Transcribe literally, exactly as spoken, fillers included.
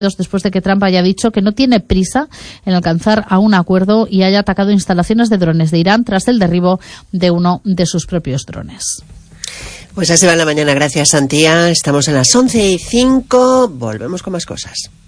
después de que Trump haya dicho que no tiene prisa en alcanzar a un acuerdo y haya atacado instalaciones de drones de Irán tras el derribo de uno de sus propios drones. Pues así va la mañana. Gracias, Santía. Estamos en las once y cinco. Volvemos con más cosas.